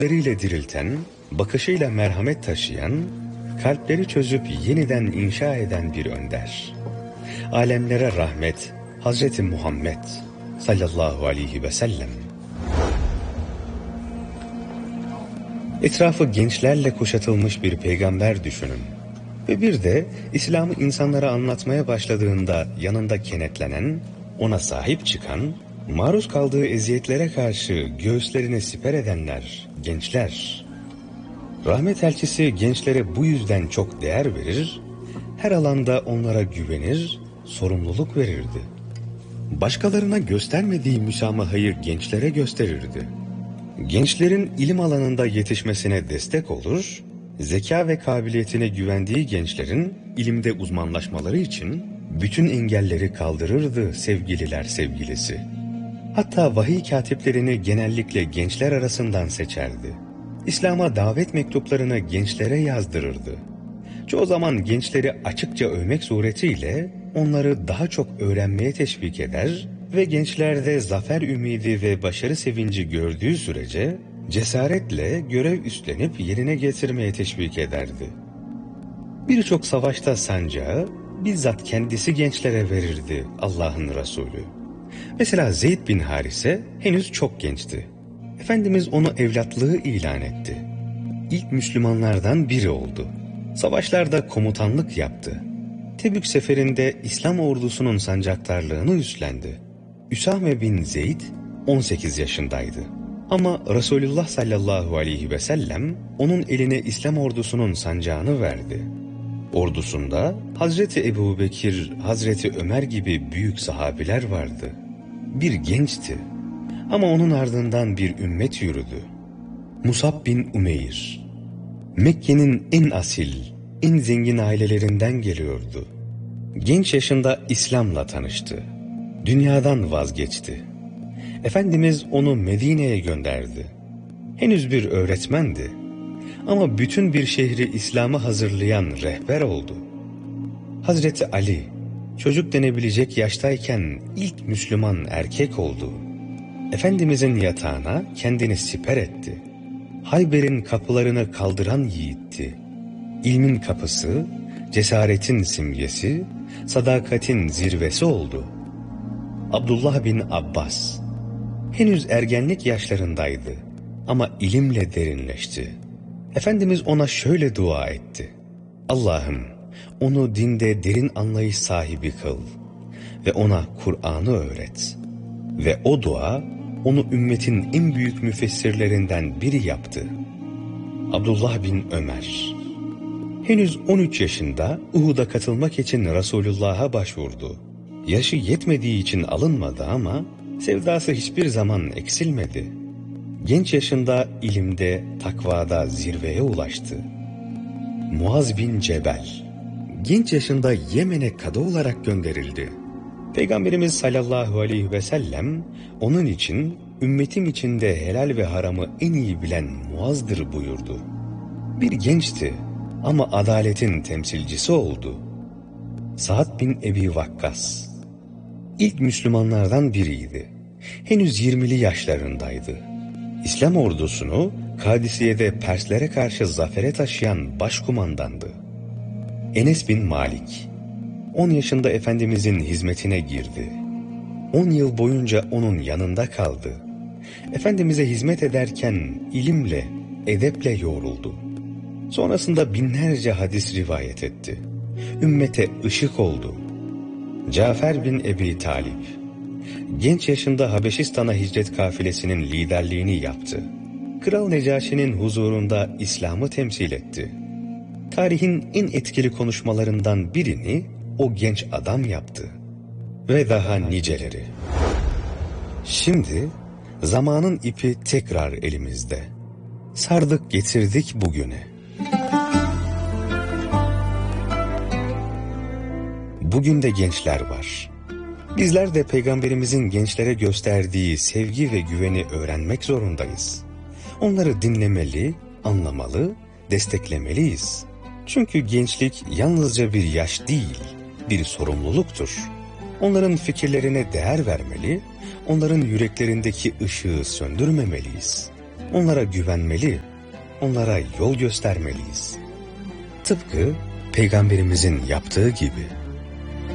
sözleriyle dirilten, bakışıyla merhamet taşıyan, kalpleri çözüp yeniden inşa eden bir önder. Alemlere rahmet, Hazreti Muhammed sallallahu aleyhi ve sellem. Etrafı gençlerle kuşatılmış bir peygamber düşünün. Ve bir de İslam'ı insanlara anlatmaya başladığında yanında kenetlenen, ona sahip çıkan, maruz kaldığı eziyetlere karşı göğüslerini siper edenler, gençler. Rahmet elçisi gençlere bu yüzden çok değer verir, her alanda onlara güvenir, sorumluluk verirdi. Başkalarına göstermediği müsamahayı gençlere gösterirdi. Gençlerin ilim alanında yetişmesine destek olur, zeka ve kabiliyetine güvendiği gençlerin ilimde uzmanlaşmaları için bütün engelleri kaldırırdı sevgililer sevgilisi. Hatta vahiy katiplerini genellikle gençler arasından seçerdi. İslam'a davet mektuplarını gençlere yazdırırdı. Çoğu zaman gençleri açıkça övmek suretiyle onları daha çok öğrenmeye teşvik eder ve gençlerde zafer ümidi ve başarı sevinci gördüğü sürece cesaretle görev üstlenip yerine getirmeye teşvik ederdi. Birçok savaşta sancağı bizzat kendisi gençlere verirdi Allah'ın Resulü. Mesela Zeyd bin Harise henüz çok gençti. Efendimiz onu evlatlığı ilan etti. İlk Müslümanlardan biri oldu. Savaşlarda komutanlık yaptı. Tebük seferinde İslam ordusunun sancaktarlığını üstlendi. Üsame bin Zeyd 18 yaşındaydı. Ama Resulullah sallallahu aleyhi ve sellem onun eline İslam ordusunun sancağını verdi. Ordusunda Hazreti Ebubekir, Hazreti Ömer gibi büyük sahabiler vardı. Bir gençti ama onun ardından bir ümmet yürüdü. Musab bin Umeyr, Mekke'nin en asil, en zengin ailelerinden geliyordu. Genç yaşında İslam'la tanıştı. Dünyadan vazgeçti. Efendimiz onu Medine'ye gönderdi. Henüz bir öğretmendi. Ama bütün bir şehri İslam'a hazırlayan rehber oldu. Hazreti Ali, çocuk denebilecek yaştayken ilk Müslüman erkek oldu. Efendimizin yatağına kendini siper etti. Hayber'in kapılarını kaldıran yiğitti. İlmin kapısı, cesaretin simgesi, sadakatin zirvesi oldu. Abdullah bin Abbas, henüz ergenlik yaşlarındaydı ama ilimle derinleşti. Efendimiz ona şöyle dua etti: Allah'ım, onu dinde derin anlayış sahibi kıl ve ona Kur'an'ı öğret. Ve o dua onu ümmetin en büyük müfessirlerinden biri yaptı. Abdullah bin Ömer, henüz 13 yaşında Uhud'a katılmak için Resulullah'a başvurdu. Yaşı yetmediği için alınmadı ama sevdası hiçbir zaman eksilmedi. Genç yaşında ilimde, takvada zirveye ulaştı. Muaz bin Cebel, genç yaşında Yemen'e kadı olarak gönderildi. Peygamberimiz sallallahu aleyhi ve sellem onun için ümmetim içinde helal ve haramı en iyi bilen Muaz'dır buyurdu. Bir gençti ama adaletin temsilcisi oldu. Sa'd bin Ebi Vakkas, İlk Müslümanlardan biriydi. Henüz 20'li yaşlarındaydı. İslam ordusunu Kadisiye'de Perslere karşı zafere taşıyan başkumandandı. Enes bin Malik, 10 yaşında Efendimizin hizmetine girdi. 10 yıl boyunca onun yanında kaldı. Efendimiz'e hizmet ederken ilimle, edeple yoğruldu. Sonrasında binlerce hadis rivayet etti. Ümmete ışık oldu. Cafer bin Ebi Talip, genç yaşında Habeşistan'a hicret kafilesinin liderliğini yaptı. Kral Necaşi'nin huzurunda İslam'ı temsil etti. Tarihin en etkili konuşmalarından birini o genç adam yaptı. Ve daha niceleri. Şimdi zamanın ipi tekrar elimizde. Sardık getirdik bugüne. Bugün de gençler var. Bizler de Peygamberimizin gençlere gösterdiği sevgi ve güveni öğrenmek zorundayız. Onları dinlemeli, anlamalı, desteklemeliyiz. Çünkü gençlik yalnızca bir yaş değil, bir sorumluluktur. Onların fikirlerine değer vermeli, onların yüreklerindeki ışığı söndürmemeliyiz. onlara güvenmeli, onlara yol göstermeliyiz. Tıpkı Peygamberimizin yaptığı gibi.